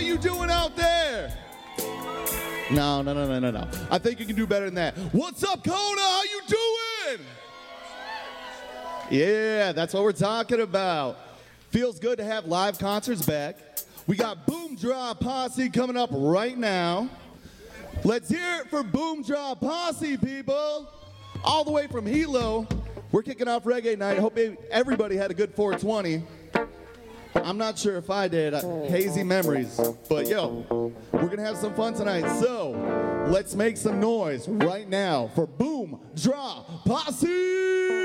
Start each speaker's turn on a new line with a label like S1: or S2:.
S1: you doing out there? No. I think you can do better than that. What's up, Kona? How you doing? Yeah, that's what we're talking about. Feels good to have live concerts back. We got Boom Draw Posse coming up right now. Let's hear it for Boom Draw Posse, people. All the way from Hilo. We're kicking off Reggae Night. I hope everybody had a good 420. I'm not sure if I did. Hazy memories. But yo, we're going to have some fun tonight. So let's make some noise right now for Boom Draw Posse.